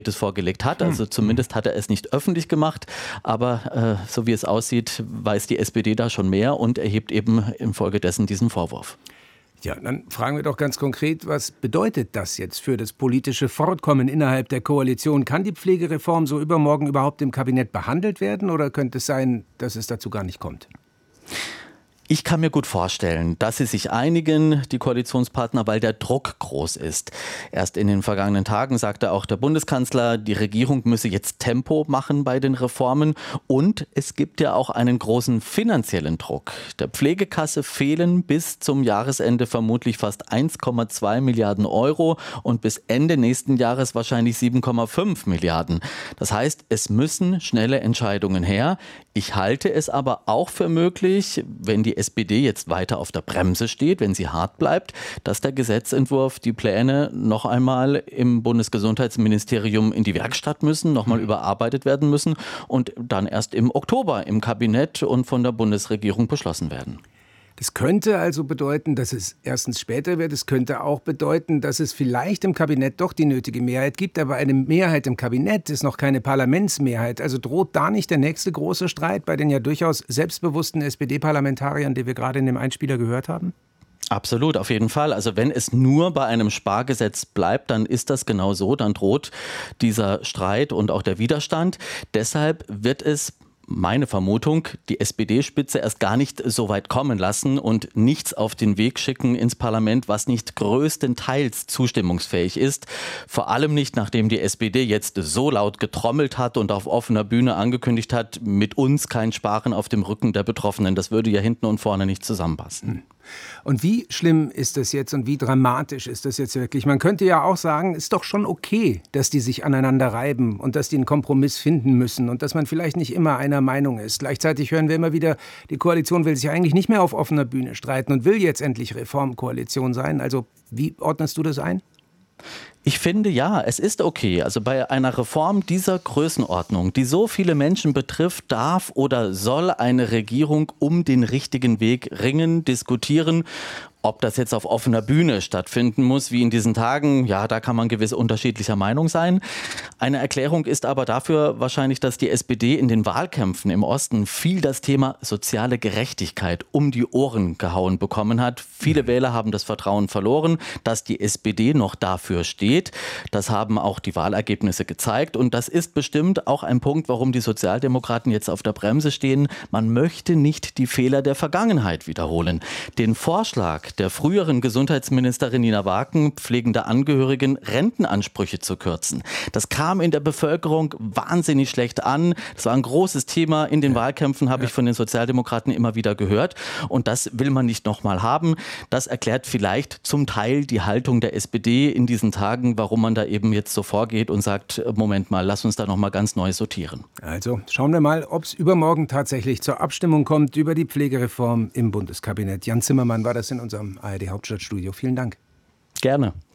vorgelegt hat. Also zumindest hat er es nicht öffentlich gemacht. Aber so wie es aussieht, weiß die SPD da schon mehr und erhebt eben infolgedessen diesen Vorwurf. Ja, dann fragen wir doch ganz konkret, was bedeutet das jetzt für das politische Fortkommen innerhalb der Koalition? Kann die Pflegereform so übermorgen überhaupt im Kabinett behandelt werden oder könnte es sein, dass es dazu gar nicht kommt? Ich kann mir gut vorstellen, dass sie sich einigen, die Koalitionspartner, weil der Druck groß ist. Erst in den vergangenen Tagen sagte auch der Bundeskanzler, die Regierung müsse jetzt Tempo machen bei den Reformen. Und es gibt ja auch einen großen finanziellen Druck. Der Pflegekasse fehlen bis zum Jahresende vermutlich fast 1,2 Milliarden Euro und bis Ende nächsten Jahres wahrscheinlich 7,5 Milliarden. Das heißt, es müssen schnelle Entscheidungen her. Ich halte es aber auch für möglich, wenn die SPD jetzt weiter auf der Bremse steht, wenn sie hart bleibt, dass der Gesetzentwurf, die Pläne noch einmal im Bundesgesundheitsministerium in die Werkstatt müssen, noch mal überarbeitet werden müssen und dann erst im Oktober im Kabinett und von der Bundesregierung beschlossen werden. Das könnte also bedeuten, dass es erstens später wird. Es könnte auch bedeuten, dass es vielleicht im Kabinett doch die nötige Mehrheit gibt. Aber eine Mehrheit im Kabinett ist noch keine Parlamentsmehrheit. Also droht da nicht der nächste große Streit bei den ja durchaus selbstbewussten SPD-Parlamentariern, die wir gerade in dem Einspieler gehört haben? Absolut, auf jeden Fall. Also wenn es nur bei einem Spargesetz bleibt, dann ist das genau so. Dann droht dieser Streit und auch der Widerstand. Deshalb wird es, meine Vermutung, die SPD-Spitze erst gar nicht so weit kommen lassen und nichts auf den Weg schicken ins Parlament, was nicht größtenteils zustimmungsfähig ist. Vor allem nicht, nachdem die SPD jetzt so laut getrommelt hat und auf offener Bühne angekündigt hat, mit uns kein Sparen auf dem Rücken der Betroffenen. Das würde ja hinten und vorne nicht zusammenpassen. Und wie schlimm ist das jetzt und wie dramatisch ist das jetzt wirklich? Man könnte ja auch sagen, ist doch schon okay, dass die sich aneinander reiben und dass die einen Kompromiss finden müssen und dass man vielleicht nicht immer einer Meinung ist. Gleichzeitig hören wir immer wieder, die Koalition will sich eigentlich nicht mehr auf offener Bühne streiten und will jetzt endlich Reformkoalition sein. Also wie ordnest du das ein? Ich finde ja, es ist okay. Also bei einer Reform dieser Größenordnung, die so viele Menschen betrifft, darf oder soll eine Regierung um den richtigen Weg ringen, diskutieren. Ob das jetzt auf offener Bühne stattfinden muss, wie in diesen Tagen, ja, da kann man gewiss unterschiedlicher Meinung sein. Eine Erklärung ist aber dafür wahrscheinlich, dass die SPD in den Wahlkämpfen im Osten viel das Thema soziale Gerechtigkeit um die Ohren gehauen bekommen hat. Viele Wähler haben das Vertrauen verloren, dass die SPD noch dafür steht. Das haben auch die Wahlergebnisse gezeigt. Und das ist bestimmt auch ein Punkt, warum die Sozialdemokraten jetzt auf der Bremse stehen. Man möchte nicht die Fehler der Vergangenheit wiederholen. Den Vorschlag der früheren Gesundheitsministerin Nina Wagen, pflegende Angehörigen Rentenansprüche zu kürzen. Das kam in der Bevölkerung wahnsinnig schlecht an. Das war ein großes Thema in den Wahlkämpfen, habe ich von den Sozialdemokraten immer wieder gehört. Und das will man nicht nochmal haben. Das erklärt vielleicht zum Teil die Haltung der SPD in diesen Tagen, warum man da eben jetzt so vorgeht und sagt, Moment mal, lass uns da nochmal ganz neu sortieren. Also schauen wir mal, ob es übermorgen tatsächlich zur Abstimmung kommt über die Pflegereform im Bundeskabinett. Jan Zimmermann war das in unserem ARD Hauptstadtstudio. Vielen Dank. Gerne.